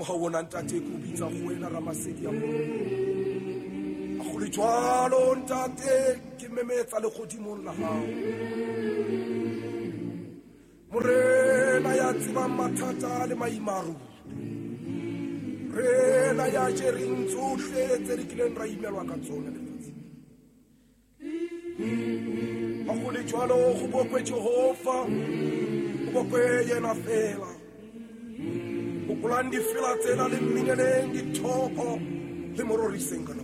mogago ntate ko bitsa go wena Ramasedi ya mo a go le jwalo ntate ke memetsa le godimong la gago morena ya tsebang mathata le maimaru rena ya jereng tsotlhe tse di kileng ra imelwa ka tsone lefatsheng a go le jwalo go bokwe Jehova go bokwe yena fela o polandi fela tsena le mmineleng dithoko le mororiseng kana